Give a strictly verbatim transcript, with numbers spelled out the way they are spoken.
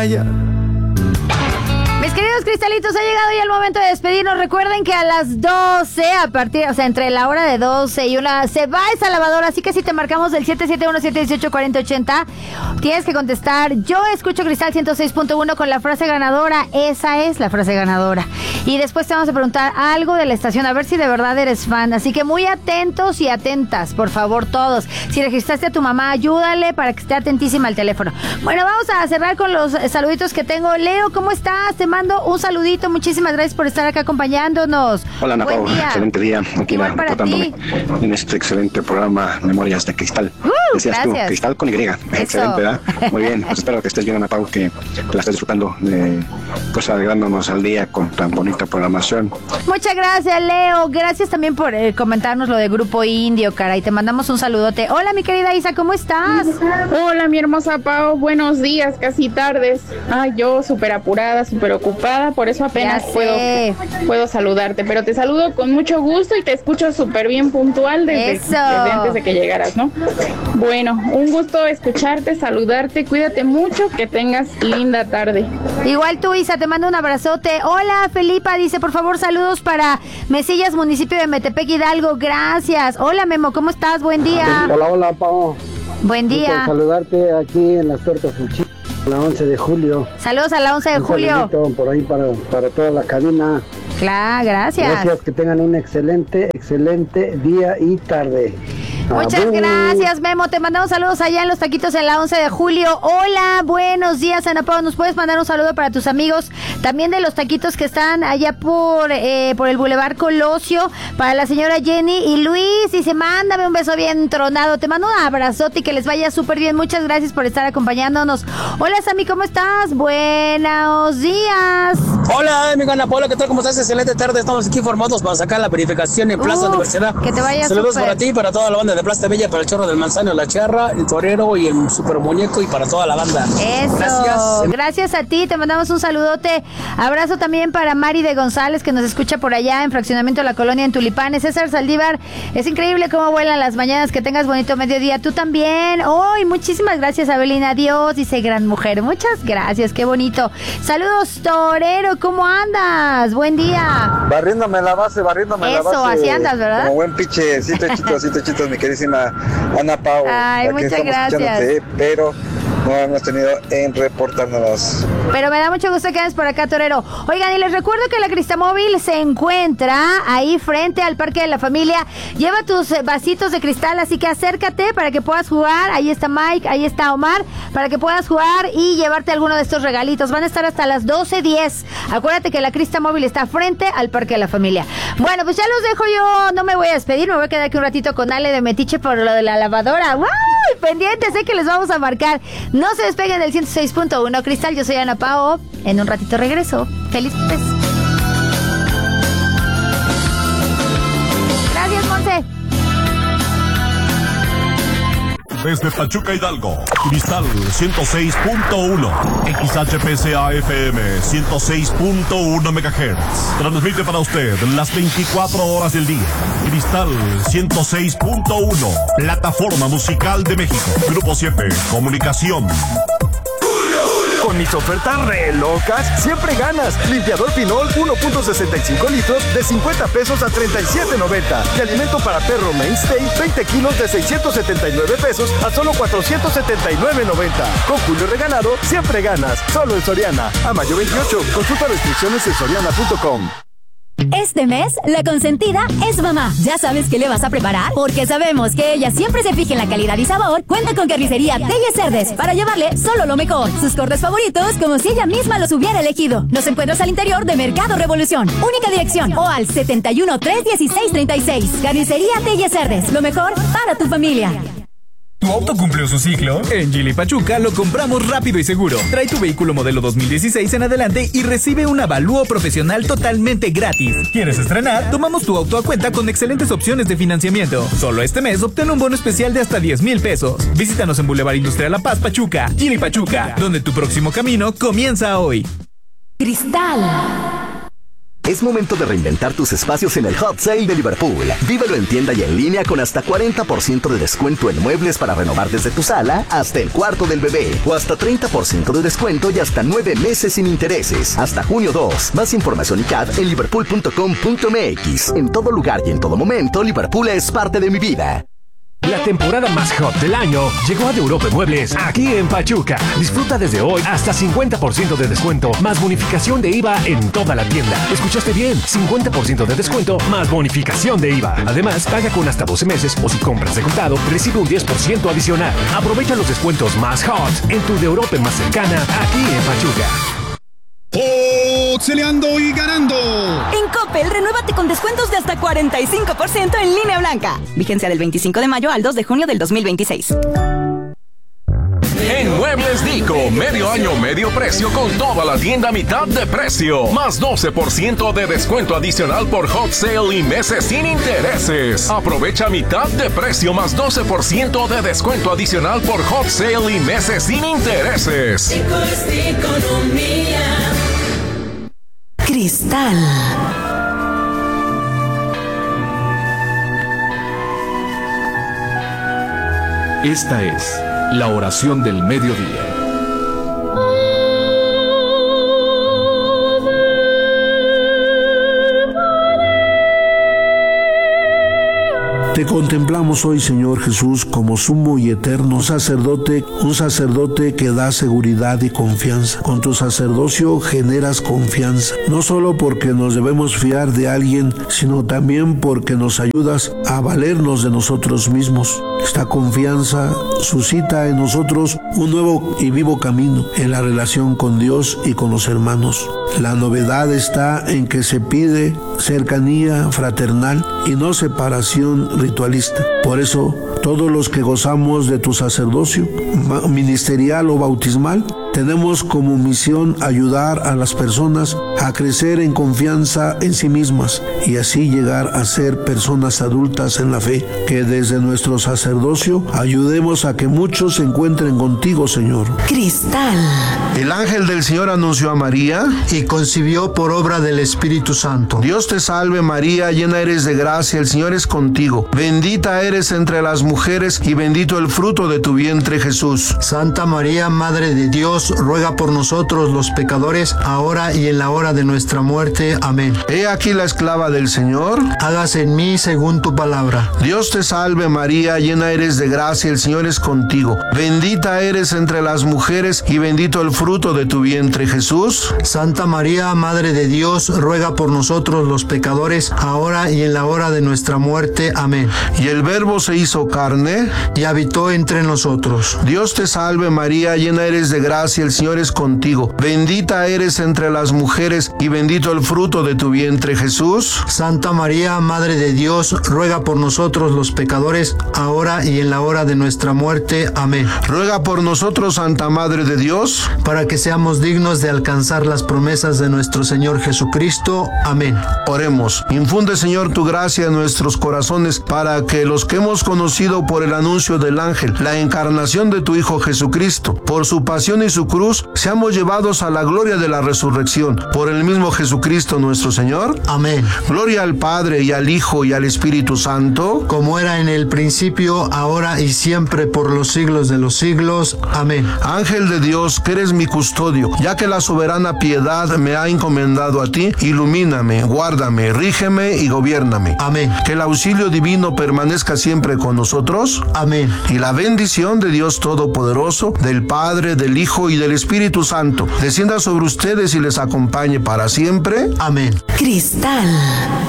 Mis queridos cristalitos, ha llegado ya el momento de despedirnos. Recuerden que a las doce, a partir, o sea, entre la hora de doce y una, se va esa lavadora. Así que si te marcamos el siete siete uno siete uno ocho cuatro cero ocho cero, tienes que contestar: yo escucho Cristal ciento seis punto uno con la frase ganadora. Esa es la frase ganadora. Y después te vamos a preguntar algo de la estación, a ver si de verdad eres fan. Así que muy atentos y atentas, por favor, todos. Si registraste a tu mamá, ayúdale para que esté atentísima al teléfono. Bueno, vamos a cerrar con los saluditos que tengo. Leo, ¿cómo estás? Te mando un saludito. Muchísimas gracias por estar acá acompañándonos. Hola, Ana Pau. Excelente día. Aquí la, para ti. En este excelente programa Memorias de Cristal. Uh, Decías gracias. tú, Cristal con Y. Eso. Excelente, ¿verdad? Muy bien. Pues espero que estés bien, Ana Pau, que te la estés disfrutando, eh, pues alegrándonos al día con tan bonita programación. Muchas gracias, Leo. Gracias también por eh, comentarnos lo de Grupo Indio, caray. Te mandamos un saludote. Hola, mi querida Isa, ¿cómo estás? Hola, mi hermosa Pau. Buenos días, casi tardes. Ay, yo súper apurada, súper ocupada, por eso apenas puedo, puedo saludarte. Pero te saludo con mucho gusto y te escucho súper bien puntual desde, desde antes de que llegaras, ¿no? Bueno, un gusto escucharte, saludarte. Cuídate mucho, que tengas linda tarde. Igual tú, Isa, te mando un abrazote. Hola, Felipa, dice, por favor, saludos para Mesillas, municipio de Metepec, Hidalgo. Gracias. Hola, Memo, ¿cómo estás? Buen día. Hola, hola, Pau. Buen día. Saludarte aquí en las Tortas Fuchi, la once de julio. Saludos a la once de julio. Por ahí para, para toda la cabina. Claro, gracias. Gracias, que tengan un excelente, excelente día y tarde. Muchas Abú. gracias, Memo. Te mandamos saludos allá en los taquitos en la once de julio. Hola, buenos días, Ana Pau. ¿Nos puedes mandar un saludo para tus amigos? También de los taquitos que están allá por eh, por el Boulevard Colosio. Para la señora Jenny y Luis. Dice, mándame un beso bien tronado. Te mando un abrazote y que les vaya súper bien. Muchas gracias por estar acompañándonos. Hola, Sammy, ¿cómo estás? Buenos días. Hola, amigo Ana Paula, ¿qué tal? ¿Cómo estás? Excelente tarde. Estamos aquí formados para sacar la verificación en Plaza uh, Universidad. Que te vaya Saludos super. para ti y para toda la banda de Plaza Bella, para el Chorro del Manzano, la Charra, el Torero y el Super Muñeco y para toda la banda. Eso. Gracias. Gracias a ti. Te mandamos un saludote. Abrazo también para Mari de González, que nos escucha por allá en Fraccionamiento La Colonia en Tulipanes. César Saldívar, es increíble cómo vuelan las mañanas. Que tengas bonito mediodía. Tú también. Hoy, oh, muchísimas gracias, Abelina. Dios, dice gran mujer. Muchas gracias. Qué bonito. Saludos, Torero. ¿Cómo andas? Buen día. Barriéndome la base, barriéndome Eso, la base. Eso, así andas, ¿verdad? Como buen piche, sí, chitos, sí, chitos, mi queridísima Ana Pau. Ay, aquí muchas estamos gracias. Pero no hemos tenido en reportándonos. Pero me da mucho gusto que andes por acá, Torero. Oigan, y les recuerdo que la Cristamóvil se encuentra ahí frente al Parque de la Familia. Lleva tus vasitos de cristal, así que acércate para que puedas jugar. Ahí está Mike, ahí está Omar, para que puedas jugar y llevarte alguno de estos regalitos. Van a estar hasta las doce diez. Acuérdate que la Cristamóvil está frente al Parque de la Familia. Bueno, pues ya los dejo yo. No me voy a despedir, me voy a quedar aquí un ratito con Ale de Metiche por lo de la lavadora. ¡Wow! Pendientes, sé que les vamos a marcar. No se despeguen del ciento seis punto uno Cristal. Yo soy Ana Pao. En un ratito regreso. Feliz pues. Gracias, Monse. Desde Pachuca, Hidalgo, Cristal ciento seis punto uno, X H P C A F M ciento seis punto uno megahertz. Transmite para usted las veinticuatro horas del día. Cristal ciento seis punto uno, plataforma musical de México. Grupo siete, comunicación. Con mis ofertas re locas, siempre ganas. Limpiador Pinol uno punto sesenta y cinco litros de cincuenta pesos a treinta y siete noventa. Y alimento para perro Mainstay veinte kilos de seiscientos setenta y nueve pesos a solo cuatrocientos setenta y nueve noventa. Con Julio regalado, siempre ganas. Solo en Soriana. A mayo veintiocho. Consulta restricciones en soriana punto com. Este mes, la consentida es mamá. ¿Ya sabes qué le vas a preparar? Porque sabemos que ella siempre se fija en la calidad y sabor. Cuenta con Carnicería Telles Cerdes para llevarle solo lo mejor. Sus cortes favoritos como si ella misma los hubiera elegido. Nos encuentras al interior de Mercado Revolución. Única dirección o al setenta y uno, tres dieciséis, treinta y seis. Carnicería Telles Cerdes. Lo mejor para tu familia. ¿Tu auto cumplió su ciclo? En Geely Pachuca lo compramos rápido y seguro. Trae tu vehículo modelo dos mil dieciséis en adelante y recibe un avalúo profesional totalmente gratis. ¿Quieres estrenar? Tomamos tu auto a cuenta con excelentes opciones de financiamiento. Solo este mes obtén un bono especial de hasta diez mil pesos. Visítanos en Boulevard Industrial La Paz, Pachuca. Geely Pachuca, donde tu próximo camino comienza hoy. Cristal. Es momento de reinventar tus espacios en el Hot Sale de Liverpool. Vívelo en tienda y en línea con hasta cuarenta por ciento de descuento en muebles para renovar desde tu sala hasta el cuarto del bebé. O hasta treinta por ciento de descuento y hasta nueve meses sin intereses. Hasta junio dos. Más información y C A D en liverpool punto com punto m x. En todo lugar y en todo momento, Liverpool es parte de mi vida. La temporada más hot del año llegó a De Europa Muebles aquí en Pachuca. Disfruta desde hoy hasta cincuenta por ciento de descuento más bonificación de I V A en toda la tienda. ¿Escuchaste bien? cincuenta por ciento de descuento más bonificación de I V A. Además, paga con hasta doce meses o si compras de contado, recibe un diez por ciento adicional. Aprovecha los descuentos más hot en tu De Europa más cercana aquí en Pachuca. ¡Pixeleando y ganando! En Coppel, renuévate con descuentos de hasta cuarenta y cinco por ciento en línea blanca. Vigencia del veinticinco de mayo al dos de junio del dos mil veintiséis. En Muebles Dico, medio año, medio precio con toda la tienda a mitad de precio. Más doce por ciento de descuento adicional por Hot Sale y meses sin intereses. Aprovecha mitad de precio más doce por ciento de descuento adicional por Hot Sale y meses sin intereses. Dico es economía. Cristal. Esta es la oración del mediodía. Te contemplamos hoy, Señor Jesús, como sumo y eterno sacerdote, un sacerdote que da seguridad y confianza. Con tu sacerdocio generas confianza, no solo porque nos debemos fiar de alguien, sino también porque nos ayudas a valernos de nosotros mismos. Esta confianza suscita en nosotros un nuevo y vivo camino en la relación con Dios y con los hermanos. La novedad está en que se pide cercanía fraternal y no separación ritualista. Por eso, todos los que gozamos de tu sacerdocio, ministerial o bautismal, tenemos como misión ayudar a las personas a crecer en confianza en sí mismas y así llegar a ser personas adultas en la fe. Que desde nuestro sacerdocio ayudemos a que muchos se encuentren contigo, Señor. Cristal. El ángel del Señor anunció a María y concibió por obra del Espíritu Santo. Dios te salve, María, llena eres de gracia, el Señor es contigo. Bendita eres entre las mujeres y bendito el fruto de tu vientre, Jesús. Santa María, Madre de Dios, ruega por nosotros los pecadores, ahora y en la hora de nuestra muerte. Amén. He aquí la esclava del Señor. Hágase en mí según tu palabra. Dios te salve, María, llena eres de gracia, el Señor es contigo. Bendita eres entre las mujeres y bendito el fruto de tu vientre, Jesús. Santa María, Madre de Dios, ruega por nosotros los pecadores, ahora y en la hora de nuestra muerte. Amén. Y el Verbo se hizo carne y habitó entre nosotros. Dios te salve, María, llena eres de gracia, el Señor es contigo. Bendita eres entre las mujeres y bendito el fruto de tu vientre, Jesús. Santa María, Madre de Dios, ruega por nosotros los pecadores, ahora y en la hora de nuestra muerte. Amén. Ruega por nosotros, Santa Madre de Dios, para que seamos dignos de alcanzar las promesas de nuestro Señor Jesucristo. Amén. Oremos. Infunde, Señor, tu gracia en nuestros corazones para que los que hemos conocido por el anuncio del ángel, la encarnación de tu Hijo Jesucristo, por su pasión y su cruz, seamos llevados a la gloria de la resurrección. Por el mismo Jesucristo nuestro Señor. Amén. Gloria al Padre y al Hijo y al Espíritu Santo, como era en el principio, ahora y siempre, por los siglos de los siglos. Amén. Ángel de Dios, que eres mi custodio, ya que la soberana piedad me ha encomendado a ti, ilumíname, guárdame, rígeme y gobiérname. Amén. Que el auxilio divino permanezca siempre con nosotros. Amén. Y la bendición de Dios Todopoderoso, del Padre, del Hijo y del Espíritu Santo, descienda sobre ustedes y les acompañe para siempre. Amén. Cristal.